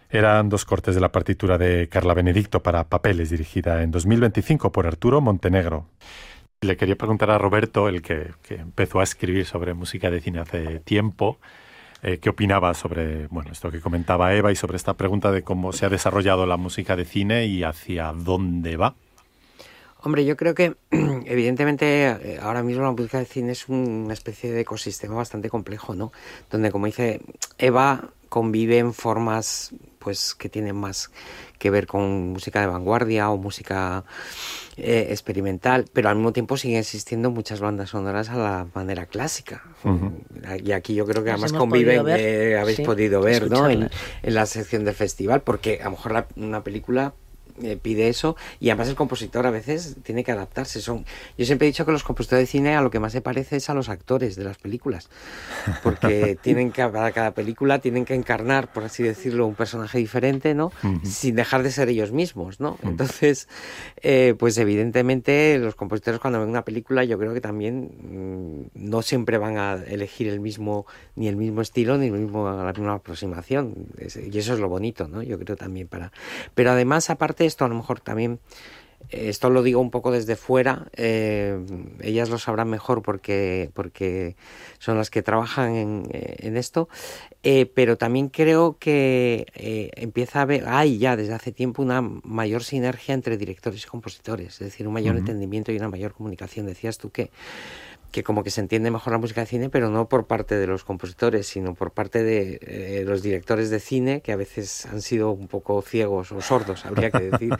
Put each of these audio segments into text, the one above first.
Eran dos cortes de la partitura de Carla Benedicto para Papeles, dirigida en 2025 por Arturo Montenegro. Le quería preguntar a Roberto, el que empezó a escribir sobre música de cine hace tiempo, ¿qué opinaba sobre esto que comentaba Eva y sobre esta pregunta de cómo se ha desarrollado la música de cine y hacia dónde va? Hombre, yo creo que evidentemente ahora mismo la música de cine es una especie de ecosistema bastante complejo, ¿no? Donde, como dice Eva, conviven formas pues que tienen más que ver con música de vanguardia o música experimental, pero al mismo tiempo siguen existiendo muchas bandas sonoras a la manera clásica. Uh-huh. Y aquí yo creo que además conviven, habéis podido ver, ¿no? En la sección del festival, porque a lo mejor una película pide eso, y además el compositor a veces tiene que adaptarse. Yo siempre he dicho que los compositores de cine a lo que más se parece es a los actores de las películas, porque tienen que, para cada película tienen que encarnar, por así decirlo, un personaje diferente, ¿no? Uh-huh. Sin dejar de ser ellos mismos, ¿no? Uh-huh. Entonces, pues evidentemente los compositores cuando ven una película, yo creo que también no siempre van a elegir el mismo estilo ni la misma aproximación, y eso es lo bonito, ¿no? Yo creo también pero además, aparte esto, a lo mejor también, esto lo digo un poco desde fuera, ellas lo sabrán mejor porque son las que trabajan en esto, pero también creo que empieza a haber, hay ya desde hace tiempo una mayor sinergia entre directores y compositores, es decir, un mayor uh-huh. entendimiento y una mayor comunicación. Decías tú que como que se entiende mejor la música de cine, pero no por parte de los compositores, sino por parte de los directores de cine, que a veces han sido un poco ciegos o sordos, habría que decir,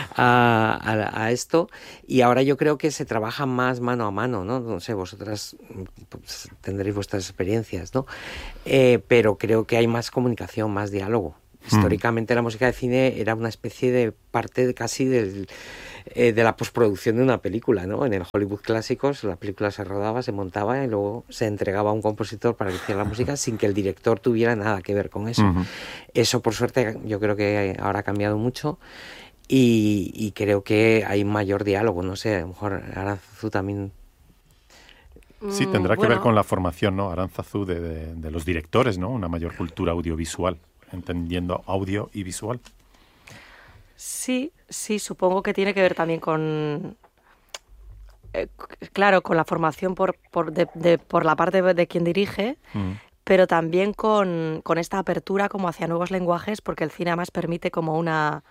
a esto. Y ahora yo creo que se trabaja más mano a mano, ¿no? No sé, vosotras pues, tendréis vuestras experiencias, ¿no? Pero creo que hay más comunicación, más diálogo. Históricamente la música de cine era una especie de parte casi de la postproducción de una película, ¿no? En el Hollywood clásicos la película se rodaba, se montaba y luego se entregaba a un compositor para que hiciera la música sin que el director tuviera nada que ver con eso. Uh-huh. Eso, por suerte, yo creo que ahora ha cambiado mucho y creo que hay mayor diálogo. No sé, a lo mejor Aránzazu también... Sí, tendrá que ver con la formación, ¿no? Aránzazu de los directores, ¿no? Una mayor cultura audiovisual, entendiendo audio y visual. Sí, supongo que tiene que ver también con, claro, con la formación por la parte de quien dirige, pero también con esta apertura como hacia nuevos lenguajes, porque el cine además permite como una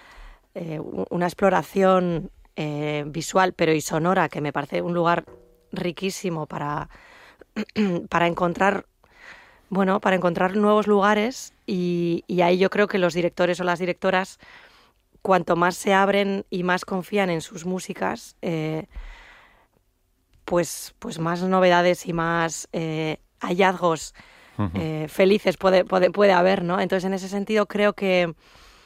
exploración visual, pero y sonora, que me parece un lugar riquísimo para encontrar nuevos lugares, y ahí yo creo que los directores o las directoras, cuanto más se abren y más confían en sus músicas, pues más novedades y más hallazgos uh-huh. Felices puede haber, ¿no? Entonces, en ese sentido, creo que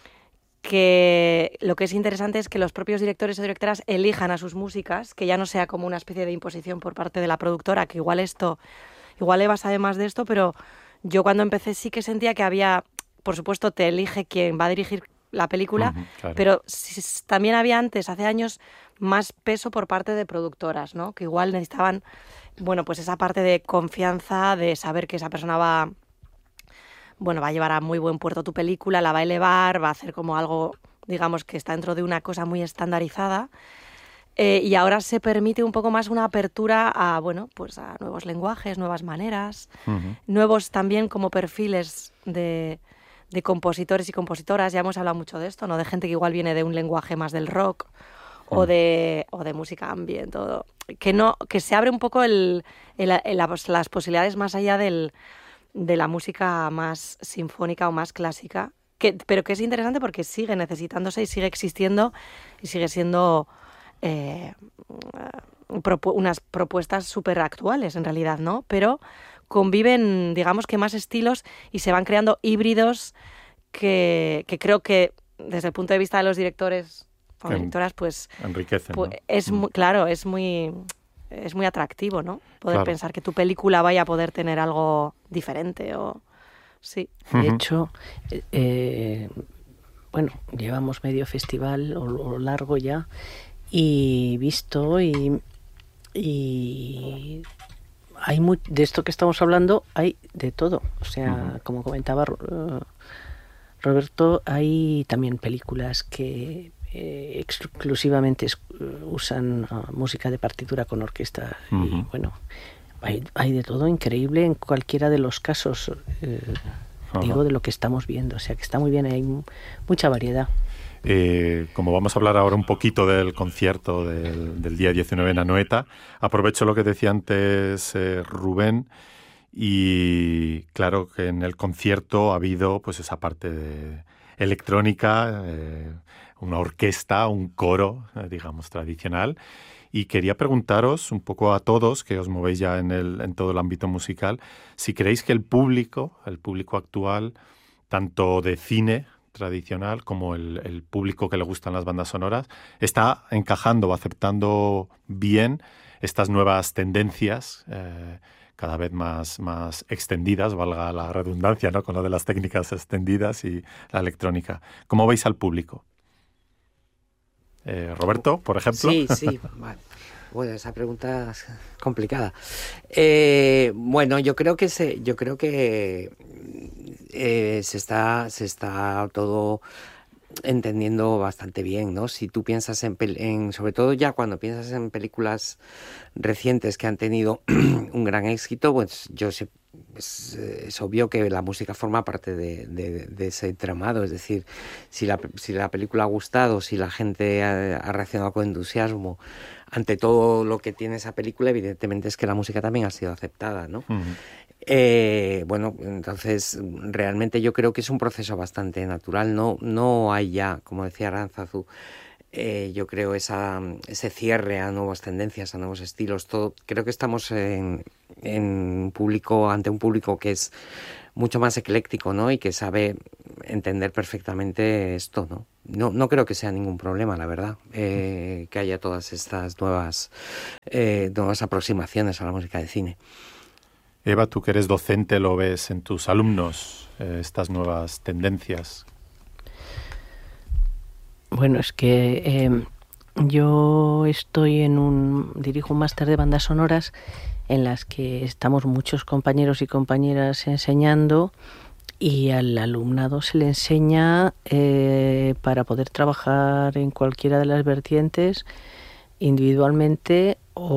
lo que es interesante es que los propios directores o directoras elijan a sus músicas, que ya no sea como una especie de imposición por parte de la productora, que igual Eva sabe más de esto, pero yo cuando empecé sí que sentía que había, por supuesto, te elige quién va a dirigir la película, uh-huh, claro. Pero también había antes, hace años, más peso por parte de productoras, ¿no? Que igual necesitaban, pues esa parte de confianza, de saber que esa persona va a llevar a muy buen puerto tu película, la va a elevar, va a hacer como algo, digamos, que está dentro de una cosa muy estandarizada. Y ahora se permite un poco más una apertura a nuevos lenguajes, nuevas maneras, uh-huh. Nuevos también como perfiles de compositores y compositoras. Ya hemos hablado mucho de esto, ¿no? De gente que igual viene de un lenguaje más del rock o de música ambient, que se abre un poco las posibilidades más allá de la música más sinfónica o más clásica, pero que es interesante porque sigue necesitándose y sigue existiendo y sigue siendo unas propuestas súper actuales en realidad, ¿no? Pero conviven, digamos que más estilos y se van creando híbridos que creo que desde el punto de vista de los directores o directoras, pues enriquecen, ¿no? Es muy, claro, es muy atractivo, ¿no? Poder pensar que tu película vaya a poder tener algo diferente o sí. De hecho, llevamos medio festival o largo ya y visto y hay de esto que estamos hablando hay de todo, o sea, como comentaba Roberto, hay también películas que exclusivamente usan música de partitura con orquesta. Y bueno, hay de todo increíble en cualquiera de los casos, digo, de lo que estamos viendo. O sea que está muy bien, hay mucha variedad. Como vamos a hablar ahora un poquito del concierto del día 19 en Anoeta, aprovecho lo que decía antes Rubén, y claro que en el concierto ha habido pues esa parte de electrónica, una orquesta, un coro, digamos, tradicional. Y quería preguntaros un poco a todos, que os movéis ya en todo el ámbito musical, si creéis que el público actual, tanto de cine tradicional como el público que le gustan las bandas sonoras, está encajando o aceptando bien estas nuevas tendencias cada vez más extendidas, valga la redundancia, ¿no?, con lo de las técnicas extendidas y la electrónica. ¿Cómo veis al público? Roberto, por ejemplo. Sí, vale. Bueno, esa pregunta es complicada. Bueno, yo creo que se está todo entendiendo bastante bien, ¿no? Si tú piensas sobre todo ya cuando piensas en películas recientes que han tenido un gran éxito, pues es obvio que la música forma parte de ese entramado. Es decir, si la película ha gustado, si la gente ha reaccionado con entusiasmo ante todo lo que tiene esa película, evidentemente es que la música también ha sido aceptada, ¿no? Bueno, entonces realmente yo creo que es un proceso bastante natural. No hay ya, como decía Arantzazu, yo creo ese cierre a nuevas tendencias, a nuevos estilos. Creo que estamos ante un público que es mucho más ecléctico, ¿no? Y que sabe entender perfectamente esto, ¿no? No creo que sea ningún problema, la verdad, que haya todas estas nuevas aproximaciones a la música de cine. Eva, tú que eres docente, ¿lo ves en tus alumnos, estas nuevas tendencias? Bueno, es que yo dirijo un máster de bandas sonoras en las que estamos muchos compañeros y compañeras enseñando, y al alumnado se le enseña para poder trabajar en cualquiera de las vertientes, individualmente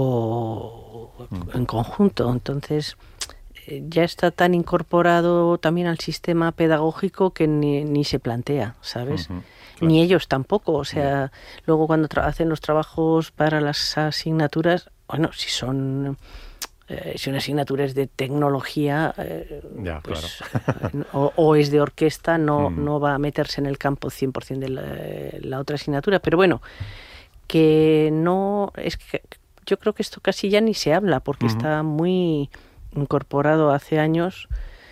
o en conjunto. Entonces ya está tan incorporado también al sistema pedagógico que ni se plantea, ¿sabes? Claro. Ni ellos tampoco. O sea, luego cuando hacen los trabajos para las asignaturas, bueno, si son asignaturas de tecnología, pues, claro. o es de orquesta, no va a meterse en el campo 100% de la otra asignatura. Pero bueno, que no... es que yo creo que esto casi ya ni se habla, porque está muy incorporado hace años,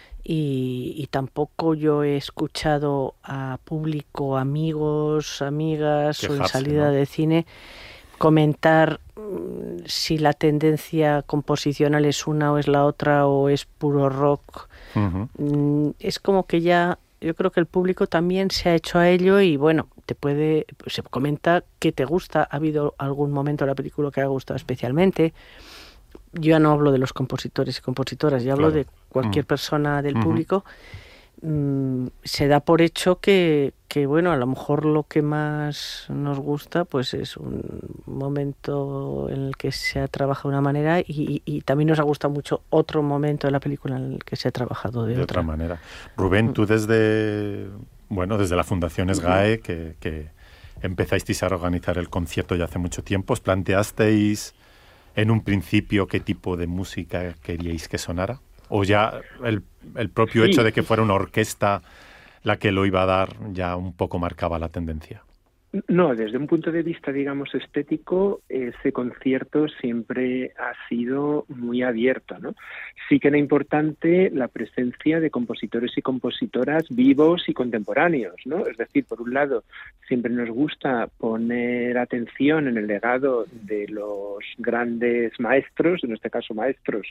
y tampoco yo he escuchado a público, amigos, amigas, quejarse, o en salida, ¿no?, de cine, comentar si la tendencia composicional es una o es la otra, o es puro rock. Es como que ya, yo creo que el público también se ha hecho a ello, y bueno, se comenta que te gusta. ¿Ha habido algún momento de la película que ha gustado especialmente? Yo ya no hablo de los compositores y compositoras, yo hablo de cualquier persona del público. Se da por hecho que bueno, a lo mejor lo que más nos gusta pues es un momento en el que se ha trabajado de una manera, y también nos ha gustado mucho otro momento de la película en el que se ha trabajado de otra manera. Rubén, tú desde la Fundación SGAE, que empezasteis a organizar el concierto ya hace mucho tiempo, ¿os planteasteis en un principio qué tipo de música queríais que sonara? ¿O ya el propio hecho de que fuera una orquesta la que lo iba a dar ya un poco marcaba la tendencia? No, desde un punto de vista, digamos, estético, ese concierto siempre ha sido muy abierto, ¿no? Sí que era importante la presencia de compositores y compositoras vivos y contemporáneos, ¿no? Es decir, por un lado, siempre nos gusta poner atención en el legado de los grandes maestros, en este caso maestros,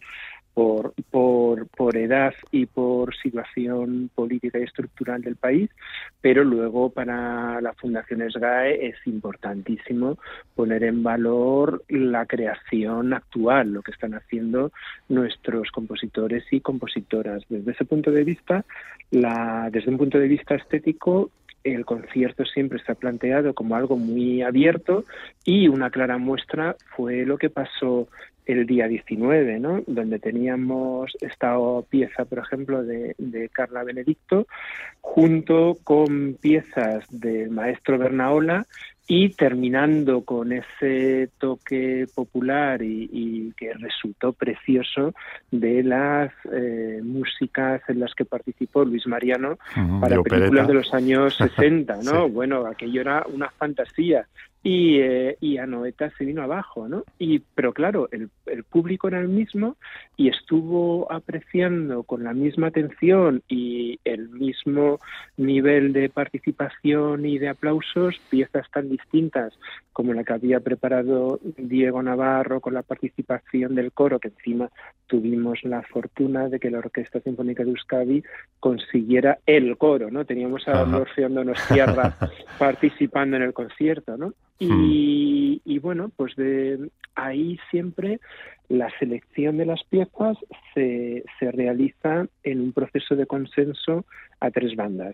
por edad y por situación política y estructural del país, pero luego para la Fundación SGAE SGAE es importantísimo poner en valor la creación actual, lo que están haciendo nuestros compositores y compositoras. Desde ese punto de vista, desde un punto de vista estético, el concierto siempre se ha planteado como algo muy abierto, y una clara muestra fue lo que pasó el día 19, ¿no? Donde teníamos esta pieza, por ejemplo, de Carla Benedicto, junto con piezas del maestro Bernaola, y terminando con ese toque popular y que resultó precioso de las músicas en las que participó Luis Mariano para películas de los años 60, ¿no? Sí. Bueno, aquello era una fantasía. Y Anoeta se vino abajo, ¿no? Pero claro, el público era el mismo y estuvo apreciando con la misma atención y el mismo nivel de participación y de aplausos piezas tan distintas como la que había preparado Diego Navarro con la participación del coro, que encima tuvimos la fortuna de que la Orquesta Sinfónica de Euskadi consiguiera el coro, ¿no? Teníamos a Orfeo Donostiarra participando en el concierto, ¿no? Y bueno, pues de ahí siempre la selección de las piezas se realiza en un proceso de consenso a tres bandas.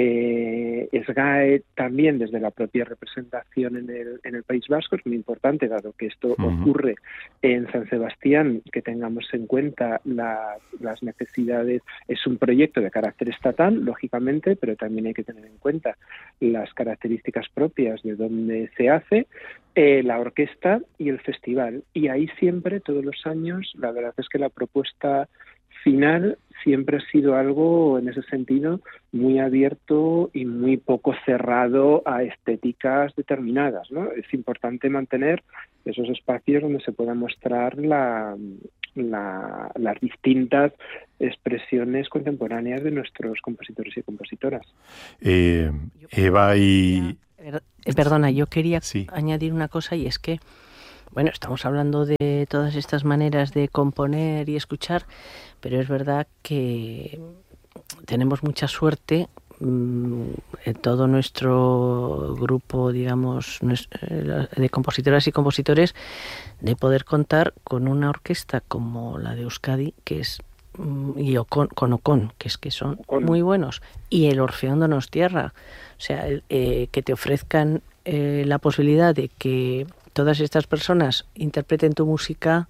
SGAE también, desde la propia representación en el País Vasco, es muy importante, dado que esto ocurre en San Sebastián, que tengamos en cuenta las necesidades. Es un proyecto de carácter estatal, lógicamente, pero también hay que tener en cuenta las características propias de donde se hace, la orquesta y el festival. Y ahí siempre, todos los años, la verdad es que la propuesta final siempre ha sido algo, en ese sentido, muy abierto y muy poco cerrado a estéticas determinadas, ¿no? Es importante mantener esos espacios donde se puedan mostrar las distintas expresiones contemporáneas de nuestros compositores y compositoras. Eva y... Perdona, yo quería añadir una cosa, y es que, bueno, estamos hablando de todas estas maneras de componer y escuchar, pero es verdad que tenemos mucha suerte en todo nuestro grupo, digamos, de compositoras y compositores, de poder contar con una orquesta como la de Euskadi, que es y con Ocon, que son muy buenos, y el Orfeón Donostiarra, o sea, que te ofrezcan la posibilidad de que todas estas personas interpreten tu música,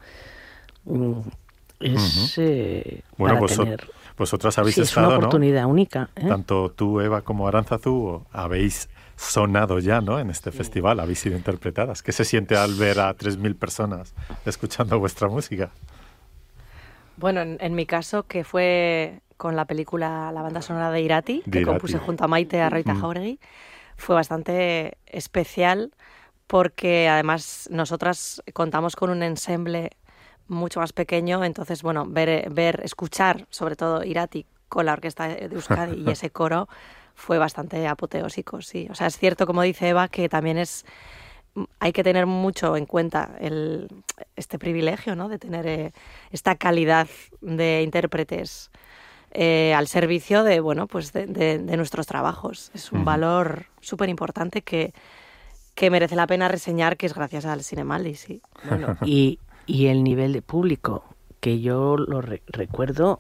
es bueno, vosotras habéis estado, es una oportunidad, ¿no? Única, ¿eh? Tanto tú, Eva, como Aránzazu habéis sonado ya, ¿no? En este festival, habéis sido interpretadas. ¿Qué se siente al ver a 3.000 personas escuchando vuestra música? Bueno, en mi caso, que fue con la película, la banda sonora de Irati, que compuse junto a Maite Arroita Jauregui, fue bastante especial porque además nosotras contamos con un ensemble mucho más pequeño, entonces, bueno, escuchar, sobre todo Irati con la orquesta de Euskadi y ese coro fue bastante apoteósico, sí. O sea, es cierto, como dice Eva, que también hay que tener mucho en cuenta este privilegio, ¿no? De tener esta calidad de intérpretes al servicio de, bueno, pues de nuestros trabajos. Es un valor súper importante que merece la pena reseñar, que es gracias al Cinemaldi, sí. Bueno, y el nivel de público, que yo lo recuerdo,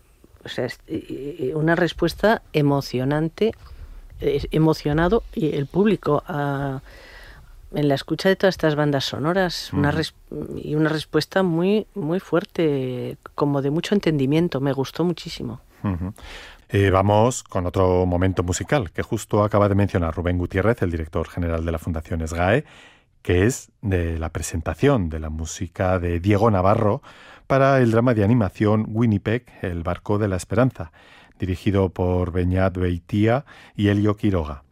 una respuesta emocionante, emocionado, y el público en la escucha de todas estas bandas sonoras, una respuesta muy, muy fuerte, como de mucho entendimiento. Me gustó muchísimo. Vamos con otro momento musical que justo acaba de mencionar Rubén Gutiérrez, el director general de la Fundación SGAE, que es de la presentación de la música de Diego Navarro para el drama de animación Winnipeg, El barco de la esperanza, dirigido por Beñat Beitia y Elio Quiroga.